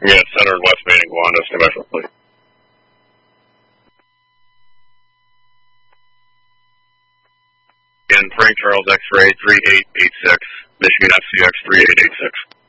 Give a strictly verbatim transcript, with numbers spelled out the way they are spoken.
Yeah, center and west main and Gwandas, domestically. And Frank Charles X-ray three eight eight six, Michigan F C X three eight eight six.